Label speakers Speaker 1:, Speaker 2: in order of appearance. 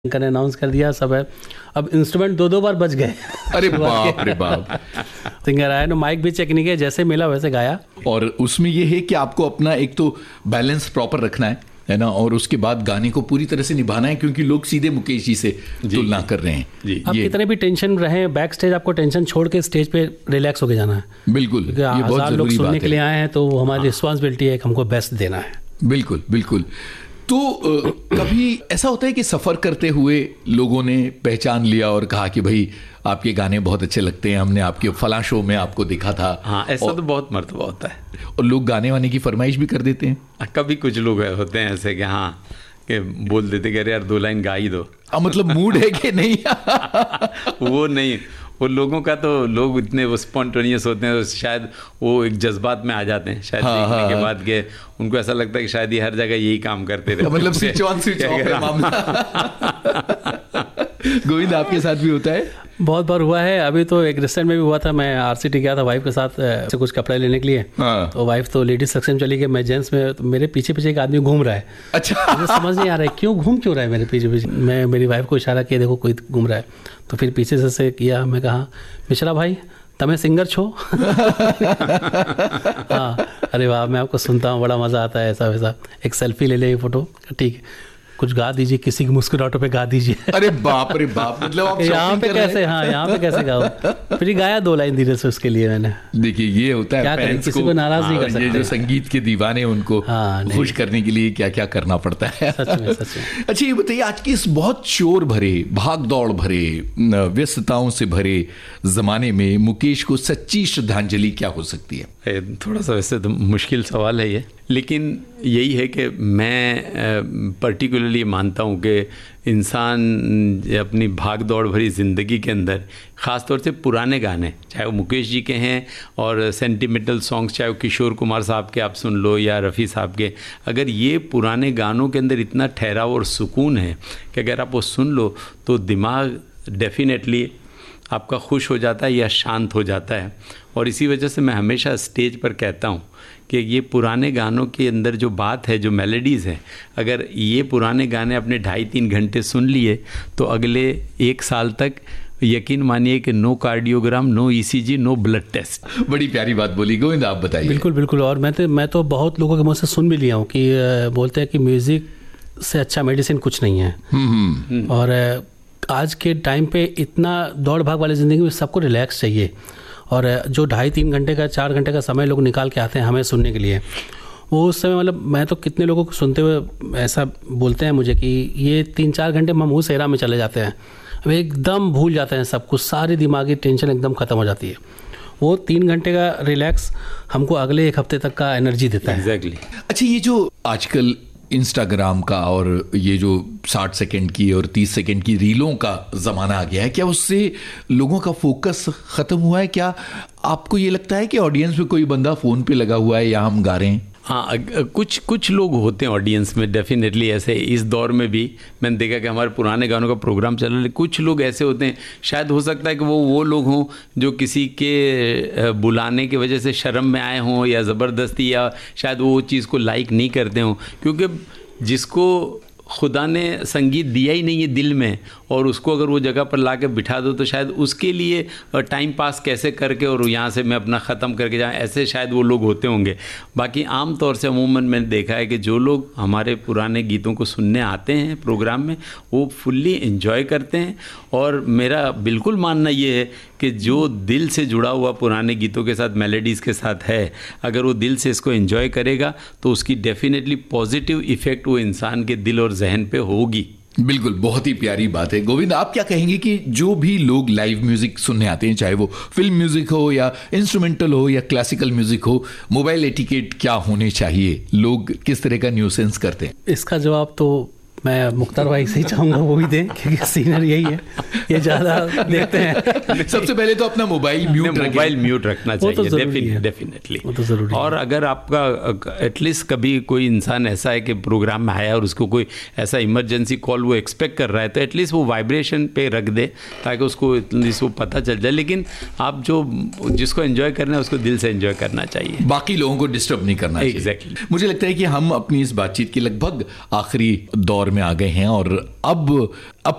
Speaker 1: ने अनाउंस कर दिया सब है। अब इंस्ट्रूमेंट दो बार बज गए।
Speaker 2: अरे बाप रे बाप।
Speaker 1: सिंगर आया ना, माइक भी चेक नहीं किया, जैसे मिला वैसे गाया।
Speaker 2: और उसमें ये है कि आपको अपना एक तो बैलेंस प्रॉपर रखना है ना, और उसके बाद गाने को पूरी तरह से निभाना है, क्योंकि लोग सीधे मुकेश जी से तुलना कर रहे हैं।
Speaker 1: जी, आप कितने भी टेंशन रहे बैक स्टेज, आपको टेंशन छोड़ के स्टेज पे रिलैक्स होके जाना है।
Speaker 2: बिल्कुल,
Speaker 1: ये बहुत जरूरी लोग सुनने के लिए आए हैं, तो हमारी रिस्पॉन्सिबिलिटी है कि हमको बेस्ट देना है।
Speaker 2: बिल्कुल बिल्कुल। तो कभी ऐसा होता है कि सफ़र करते हुए लोगों ने पहचान लिया और कहा कि भाई आपके गाने बहुत अच्छे लगते हैं, हमने आपके फलां शो में आपको देखा था।
Speaker 3: हाँ, ऐसा तो बहुत मर्तबा होता है।
Speaker 2: और लोग गाने वाने की फरमाइश भी कर देते हैं।
Speaker 3: कभी कुछ लोग होते हैं ऐसे कि हाँ कि बोल देते कि अरे यार 2 लाइन गा ही दो।
Speaker 2: मतलब मूड है कि नहीं?
Speaker 3: वो नहीं, वो लोगों का तो लोग इतने वो स्पॉन्टेनियस होते हैं, शायद वो एक जज़्बात में आ जाते हैं शायद देखने के बाद के उनको ऐसा लगता है कि शायद ये हर जगह यही काम करते रहे।
Speaker 2: मतलब स्विच ऑन स्विच ऑफ है मामला। गोविंद, आपके साथ भी होता है?
Speaker 1: बहुत बार हुआ है। अभी तो एक रिसेंट में भी हुआ था, मैं आरसीटी गया था वाइफ के साथ से कुछ कपड़े लेने के लिए। तो वाइफ तो लेडीज सेक्शन चली गई, मैं जेंट्स में, तो मेरे पीछे पीछे एक आदमी घूम रहा है।
Speaker 2: अच्छा।
Speaker 1: मुझे समझ नहीं आ रहा है क्यों रहा है मेरे पीछे पीछे। मैं मेरी वाइफ को इशारा किया, देखो कोई घूम रहा है। तो फिर पीछे से किया, मैं कहा मिश्रा भाई तमें सिंगर छो। हाँ, अरे वाह, मैं आपको सुनता हूँ, बड़ा मज़ा आता है, ऐसा वैसा। एक सेल्फी ले ले, फोटो, ठीक है, कुछ गा दीजिए, किसी की मुस्कुराहटों पे गा दीजिए।
Speaker 2: अरे बाप रे बाप। मतलब आप
Speaker 1: यहाँ पे कैसे, हाँ यहाँ पे कैसे गाओ। फिर गाया 2 लाइन धीरे से उसके लिए मैंने।
Speaker 2: देखिए ये होता है,
Speaker 1: क्या करें, किसी को नाराज नहीं कर सकते।
Speaker 2: ये जो संगीत के दीवाने उनको खुश करने के लिए क्या क्या करना पड़ता है।
Speaker 1: सच में, सच में।
Speaker 2: अच्छा ये बताइए, आज के इस बहुत शोर भरे, भाग दौड़ भरे, व्यस्तताओं से भरे जमाने में मुकेश को सच्ची श्रद्धांजलि क्या हो सकती है?
Speaker 3: थोड़ा सा वैसे तो मुश्किल सवाल है ये, लेकिन यही है कि मैं पर्टिकुलरली मानता हूँ कि इंसान अपनी भाग दौड़ भरी ज़िंदगी के अंदर ख़ास तौर से पुराने गाने, चाहे वो मुकेश जी के हैं और सेंटिमेंटल सॉन्ग्स, चाहे वो किशोर कुमार साहब के आप सुन लो या रफ़ी साहब के, अगर ये पुराने गानों के अंदर इतना ठहराव और सुकून है कि अगर आप वो सुन लो तो दिमाग डेफिनेटली आपका खुश हो जाता है या शांत हो जाता है। और इसी वजह से मैं हमेशा स्टेज पर कहता हूँ कि ये पुराने गानों के अंदर जो बात है, जो मेलोडीज़ हैं, अगर ये पुराने गाने अपने 2.5-3 घंटे सुन लिए तो अगले 1 साल तक यकीन मानिए कि no cardiogram, no ECG, no blood test.
Speaker 2: बड़ी प्यारी बात बोली गोविंद, आप बताइए।
Speaker 1: बिल्कुल बिल्कुल। और मैं तो बहुत लोगों के मुँह से सुन भी लिया हूँ कि बोलते हैं कि म्यूज़िक से अच्छा मेडिसिन कुछ नहीं है। और आज के टाइम पे इतना दौड़ भाग वाली ज़िंदगी में सबको रिलैक्स चाहिए, और जो 2.5-3 घंटे का, 4 घंटे का समय लोग निकाल के आते हैं हमें सुनने के लिए, वो उस समय, मतलब मैं तो कितने लोगों को सुनते हुए ऐसा बोलते हैं मुझे कि ये 3-4 घंटे मुँह सेहरा में चले जाते हैं, वे एकदम भूल जाते हैं सब कुछ, सारी दिमागी टेंशन एकदम ख़त्म हो जाती है। वो 3 घंटे का रिलैक्स हमको अगले 1 हफ्ते तक का एनर्जी देता है।
Speaker 3: एग्जैक्टली।
Speaker 2: अच्छा, ये जो आजकल इंस्टाग्राम का और ये जो 60 सेकंड की और 30 सेकंड की रीलों का ज़माना आ गया है, क्या उससे लोगों का फोकस ख़त्म हुआ है? क्या आपको ये लगता है कि ऑडियंस में कोई बंदा फ़ोन पे लगा हुआ है या हम गा रहे हैं?
Speaker 3: हाँ, कुछ लोग होते हैं ऑडियंस में, डेफिनेटली ऐसे। इस दौर में भी मैंने देखा कि हमारे पुराने गानों का प्रोग्राम चल रहा है, कुछ लोग ऐसे होते हैं, शायद हो सकता है कि वो लोग हों जो किसी के बुलाने की वजह से शर्म में आए हों या ज़बरदस्ती, या शायद वो चीज़ को लाइक नहीं करते हों, क्योंकि जिसको खुदा ने संगीत दिया ही नहीं है दिल में, और उसको अगर वो जगह पर ला के बिठा दो तो शायद उसके लिए टाइम पास कैसे करके और यहाँ से मैं अपना ख़त्म करके जाऊँ, ऐसे शायद वो लोग होते होंगे। बाकी आम तौर से अमूमन मैंने देखा है कि जो लोग हमारे पुराने गीतों को सुनने आते हैं प्रोग्राम में, वो फुल्ली एंजॉय करते हैं। और मेरा बिल्कुल मानना ये है कि जो दिल से जुड़ा हुआ पुराने गीतों के साथ, मेलोडीज़ के साथ है, अगर वो दिल से इसको एंजॉय करेगा तो उसकी डेफिनेटली पॉजिटिव इफ़ेक्ट वो इंसान के दिल और जहन पे होगी।
Speaker 2: बिल्कुल, बहुत ही प्यारी बात है। गोविंद, आप क्या कहेंगे कि जो भी लोग लाइव म्यूजिक सुनने आते हैं, चाहे वो फिल्म म्यूजिक हो या इंस्ट्रूमेंटल हो या क्लासिकल म्यूजिक हो, मोबाइल एटिकेट क्या होने चाहिए? लोग किस तरह का न्यूसेंस करते हैं?
Speaker 1: इसका जवाब तो मैं मुख्तार भाई से ही चाहूँगा वो भी दें, क्योंकि सीनियर यही है, ये ज़्यादा देखते हैं।
Speaker 2: सबसे पहले तो अपना मोबाइल
Speaker 3: म्यूट रखना चाहिए, डेफिनेटली,
Speaker 1: वो तो ज़रूरी।
Speaker 3: और अगर आपका एटलीस्ट कभी कोई इंसान ऐसा है कि प्रोग्राम में आया और उसको कोई ऐसा इमरजेंसी कॉल वो एक्सपेक्ट कर रहा है, तो एटलीस्ट वो वाइब्रेशन पे रख दे ताकि उसको एटलीस्ट वो पता चल जाए। लेकिन आप जिसको एंजॉय करना है उसको दिल से एंजॉय करना चाहिए,
Speaker 2: बाकी लोगों को डिस्टर्ब नहीं करना चाहिए।
Speaker 3: एग्जैक्टली।
Speaker 2: मुझे लगता है कि हम अपनी इस बातचीत के लगभग आखिरी दौर में आ गए हैं, और अब